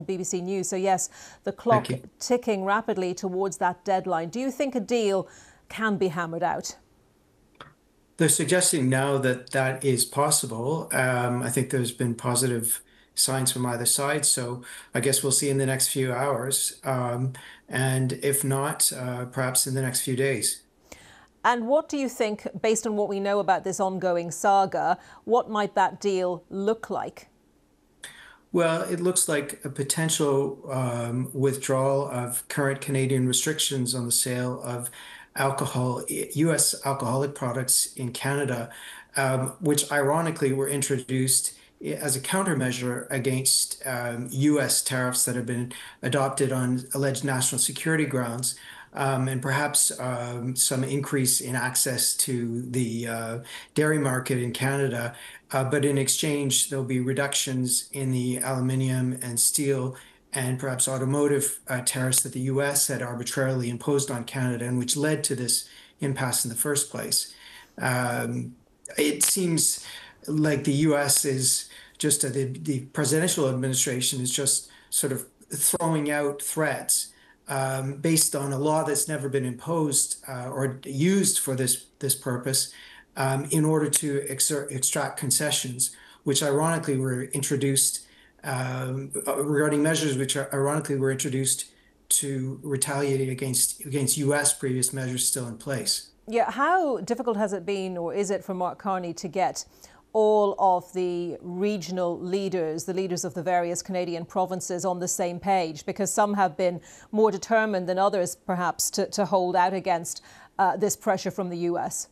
BBC News. So yes, the Thank clock you. ticking rapidly towards that deadline. Do you think a deal can be hammered out? They're suggesting now that that is possible. I think there's been positive signs from either side. So I guess we'll see in the next few hours. And if not, perhaps in the next few days. And what do you think, based on what we know about this ongoing saga, what might that deal look like? Well, it looks like a potential withdrawal of current Canadian restrictions on the sale of alcohol, U.S. alcoholic products in Canada, which ironically were introduced as a countermeasure against U.S. tariffs that have been adopted on alleged national security grounds. And perhaps some increase in access to the dairy market in Canada. But in exchange, there'll be reductions in the aluminum and steel and perhaps automotive tariffs that the US had arbitrarily imposed on Canada, and which led to this impasse in the first place. It seems like the US is just, the presidential administration is just sort of throwing out threats based on a law that's never been imposed or used for this purpose in order to extract concessions, which ironically were introduced regarding measures which ironically were introduced to retaliate against U.S. previous measures still in place. Yeah, how difficult has it been, or is it, for Mark Carney to get all of the regional leaders, the leaders of the various Canadian provinces, on the same page? Because some have been more determined than others, perhaps, to hold out against this pressure from the US.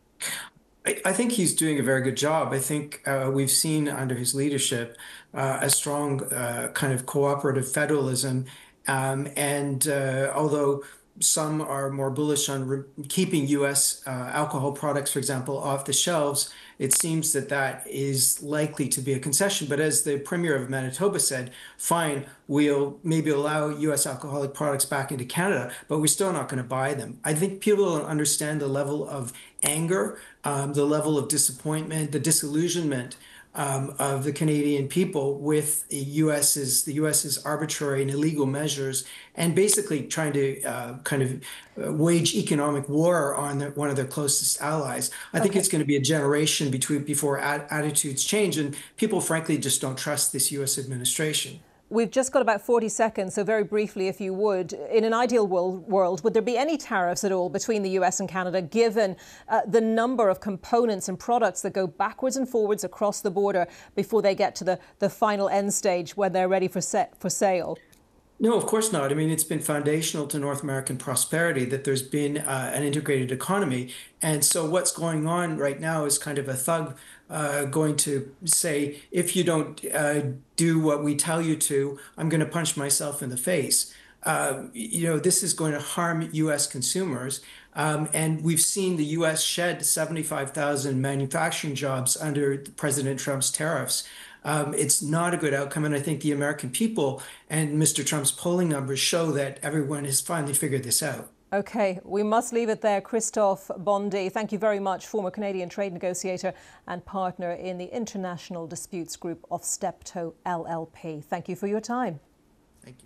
I think he's doing a very good job. I think we've seen under his leadership a strong kind of cooperative federalism. And although some are more bullish on keeping U.S. Alcohol products, for example, off the shelves, it seems that that is likely to be a concession. But as the Premier of Manitoba said, fine, we'll maybe allow U.S. alcoholic products back into Canada, but we're still not going to buy them. I think people don't understand the level of anger, the level of disappointment, the disillusionment of the Canadian people with the US's arbitrary and illegal measures, and basically trying to kind of wage economic war on one of their closest allies. I think it's going to be a generation before attitudes change, and people frankly just don't trust this US administration. We've just got about 40 seconds, so very briefly, if you would, in an ideal world, would there be any tariffs at all between the US and Canada, given the number of components and products that go backwards and forwards across the border before they get to the final end stage when they're ready for sale? No, of course not. I mean, it's been foundational to North American prosperity that there's been an integrated economy. And so what's going on right now is kind of a thug going to say, if you don't do what we tell you to, I'm going to punch myself in the face. This is going to harm U.S. consumers. And we've seen the U.S. shed 75,000 manufacturing jobs under President Trump's tariffs. It's not a good outcome. And I think the American people and Mr. Trump's polling numbers show that everyone has finally figured this out. OK, we must leave it there. Christophe Bondy, thank you very much, former Canadian trade negotiator and partner in the International Disputes Group of Steptoe LLP. Thank you for your time. Thank you.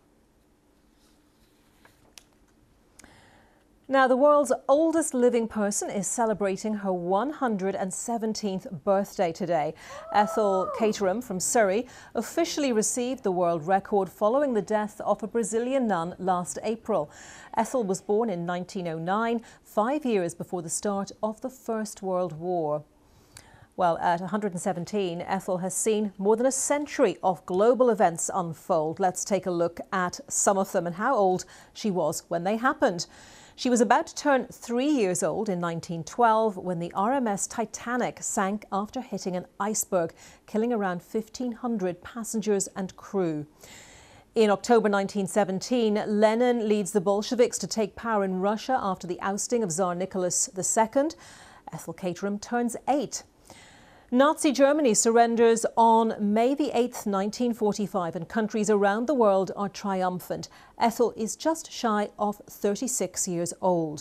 Now, the world's oldest living person is celebrating her 117th birthday today. Ethel Caterham from Surrey officially received the world record following the death of a Brazilian nun last April. Ethel was born in 1909, 5 years before the start of the First World War. Well, at 117, Ethel has seen more than a century of global events unfold. Let's take a look at some of them and how old she was when they happened. She was about to turn 3 years old in 1912 when the RMS Titanic sank after hitting an iceberg, killing around 1,500 passengers and crew. In October 1917, Lenin leads the Bolsheviks to take power in Russia after the ousting of Tsar Nicholas II. Ethel Caterham turns 8. Nazi Germany surrenders on May the 8th, 1945, and countries around the world are triumphant. Ethel is just shy of 36 years old.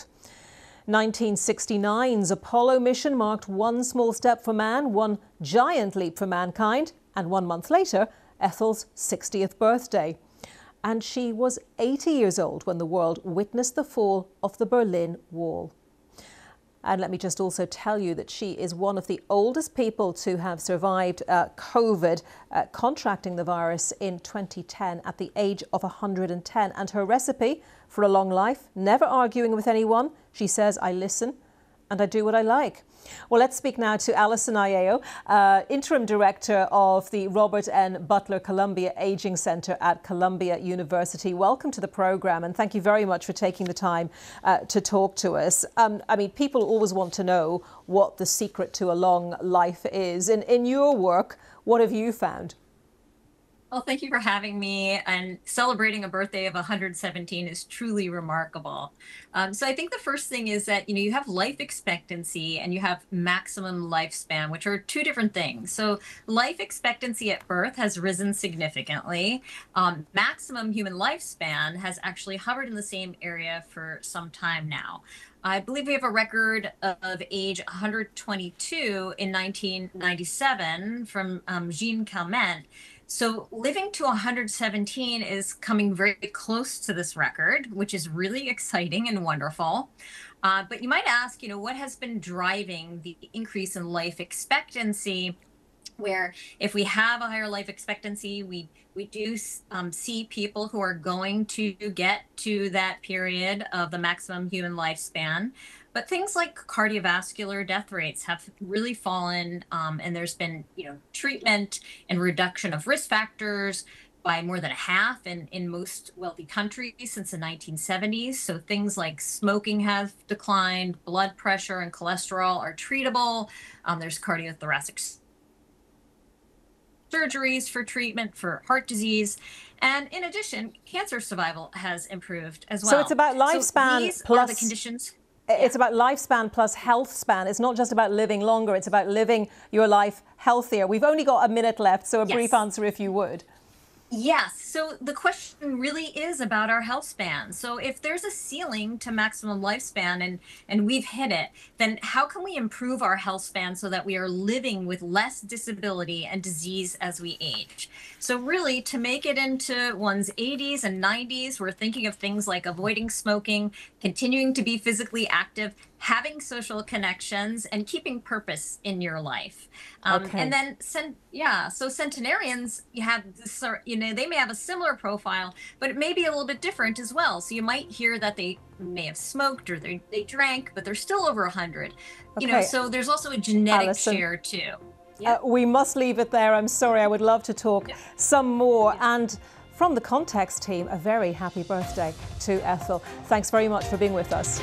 1969's Apollo mission marked one small step for man, one giant leap for mankind, and 1 month later, Ethel's 60th birthday. And she was 80 years old when the world witnessed the fall of the Berlin Wall. And let me just also tell you that she is one of the oldest people to have survived COVID, contracting the virus in 2010 at the age of 110. And her recipe for a long life: never arguing with anyone. She says, I listen and I do what I like. Well, let's speak now to Alison Aiello, Interim Director of the Robert N. Butler Columbia Aging Centre at Columbia University. Welcome to the programme, and thank you very much for taking the time to talk to us. I mean, people always want to know what the secret to a long life is. In your work, what have you found? Well, thank you for having me. And celebrating a birthday of 117 is truly remarkable. So I think the first thing is that, you have life expectancy and you have maximum lifespan, which are two different things. So life expectancy at birth has risen significantly. Maximum human lifespan has actually hovered in the same area for some time now. I believe we have a record of age 122 in 1997 from Jean Calment. So living to 117 is coming very close to this record, which is really exciting and wonderful. But you might ask, what has been driving the increase in life expectancy, where if we have a higher life expectancy, we do see people who are going to get to that period of the maximum human lifespan. But things like cardiovascular death rates have really fallen, and there's been, treatment and reduction of risk factors by more than a half in most wealthy countries since the 1970s. So things like smoking have declined, blood pressure and cholesterol are treatable. There's cardiothoracic surgeries for treatment for heart disease. And in addition, cancer survival has improved as well. So it's about lifespan these plus are the conditions. It's about lifespan plus health span. It's not just about living longer. It's about living your life healthier. We've only got a minute left, so a brief answer if you would. Yes. So the question really is about our health span. So if there's a ceiling to maximum lifespan and we've hit it, then how can we improve our health span so that we are living with less disability and disease as we age? So really, to make it into one's 80s and 90s, we're thinking of things like avoiding smoking, continuing to be physically active, having social connections, and keeping purpose in your life. And then, so centenarians, you have this, they may have a similar profile, but it may be a little bit different as well. So you might hear that they may have smoked or they drank, but they're still over 100. So there's also a genetic share too. We must leave it there. I'm sorry, I would love to talk some more. And from the Context team, a very happy birthday to Ethel. Thanks very much for being with us.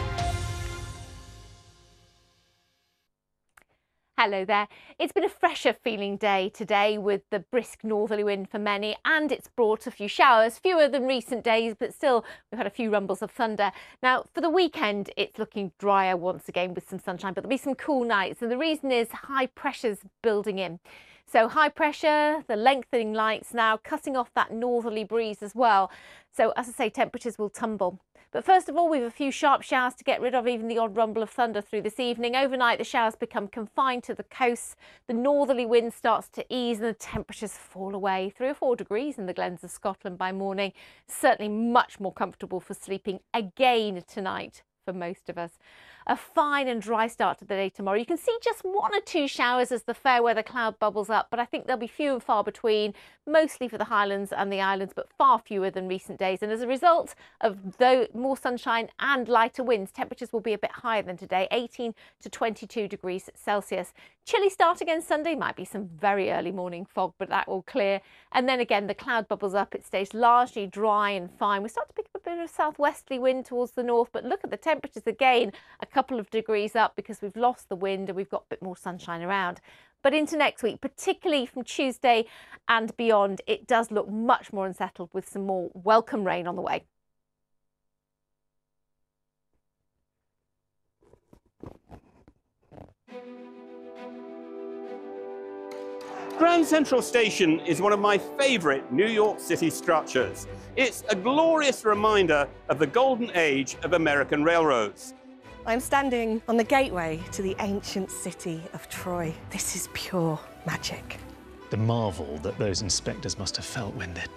Hello there. It's been a fresher feeling day today with the brisk northerly wind for many, and it's brought a few showers, fewer than recent days, but still we've had a few rumbles of thunder. Now for the weekend it's looking drier once again with some sunshine, but there'll be some cool nights, and the reason is high pressure's building in. So high pressure, the lengthening lights now cutting off that northerly breeze as well. So as I say, temperatures will tumble. But first of all, we have a few sharp showers to get rid of, even the odd rumble of thunder through this evening. Overnight, the showers become confined to the coast. The northerly wind starts to ease and the temperatures fall away. 3 or 4 degrees in the glens of Scotland by morning. Certainly much more comfortable for sleeping again tonight for most of us. A fine and dry start to the day tomorrow. You can see just 1 or 2 showers as the fair weather cloud bubbles up, but I think they'll be few and far between, mostly for the Highlands and the islands, but far fewer than recent days. And as a result of more sunshine and lighter winds, temperatures will be a bit higher than today, 18 to 22 degrees Celsius. Chilly start again Sunday, might be some very early morning fog, but that will clear. And then again, the cloud bubbles up. It stays largely dry and fine. We start to pick up a bit of southwesterly wind towards the north, but look at the temperatures again, a couple of degrees up because we've lost the wind and we've got a bit more sunshine around. But into next week, particularly from Tuesday and beyond, it does look much more unsettled with some more welcome rain on the way. Grand Central Station is one of my favourite New York City structures. It's a glorious reminder of the golden age of American railroads. I'm standing on the gateway to the ancient city of Troy. This is pure magic. the marvel that those inspectors must have felt when they're